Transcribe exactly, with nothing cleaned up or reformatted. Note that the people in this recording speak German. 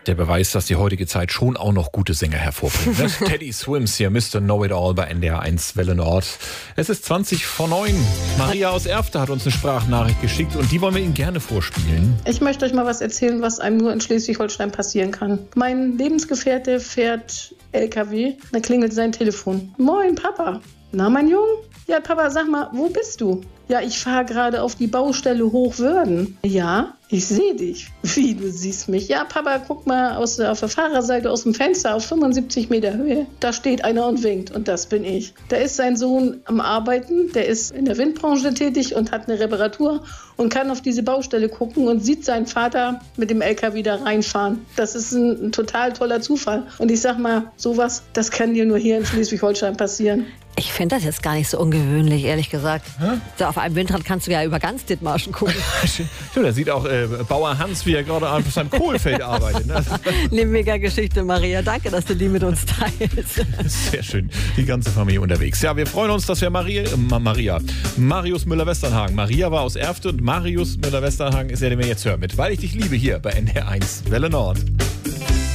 Der Beweis, dass die heutige Zeit schon auch noch gute Sänger hervorbringt. Ne? Teddy Swims hier, Mister Know-It-All bei N D R eins Welle Nord. Es ist zwanzig vor neun. Maria aus Erfte hat uns eine Sprachnachricht geschickt und die wollen wir Ihnen gerne vorspielen. Ich möchte euch mal was erzählen, was einem nur in Schleswig-Holstein passieren kann. Mein Lebensgefährte fährt L K W, dann klingelt sein Telefon. Moin, Papa. Na, mein Junge? Ja, Papa, sag mal, wo bist du? Ja, ich fahre gerade auf die Baustelle Hochwörden. Ja, ich sehe dich. Wie, du siehst mich? Ja, Papa, guck mal aus, auf der Fahrerseite aus dem Fenster auf fünfundsiebzig Meter Höhe. Da steht einer und winkt und das bin ich. Da ist sein Sohn am Arbeiten, der ist in der Windbranche tätig und hat eine Reparatur und kann auf diese Baustelle gucken und sieht seinen Vater mit dem L K W da reinfahren. Das ist ein, ein total toller Zufall. Und ich sag mal, sowas, das kann dir nur hier in Schleswig-Holstein passieren. Ich finde das jetzt gar nicht so ungewöhnlich, ehrlich gesagt. So, auf einem Windrad kannst du ja über ganz Dithmarschen gucken. Ja, da sieht auch äh, Bauer Hans, wie er gerade auf seinem Kohlfeld arbeitet. Ne? Eine mega Geschichte, Maria. Danke, dass du die mit uns teilst. Sehr schön. Die ganze Familie unterwegs. Ja, wir freuen uns, dass wir Maria, äh, Maria, Marius Müller-Westernhagen. Maria war aus Erfte und Marius Müller-Westernhagen ist ja, den wir jetzt hören mit Weil ich dich liebe hier bei N D R eins Welle Nord.